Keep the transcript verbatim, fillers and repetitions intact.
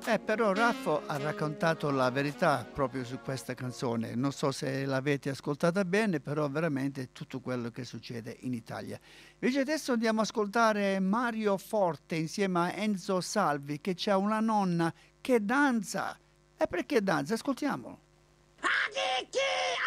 Eh, però Raffo ha raccontato la verità proprio su questa canzone. Non so se l'avete ascoltata bene, però veramente tutto quello che succede in Italia. Invece adesso andiamo ad ascoltare Mario Forte insieme a Enzo Salvi, che c'ha una nonna che danza. E perché danza? Ascoltiamolo.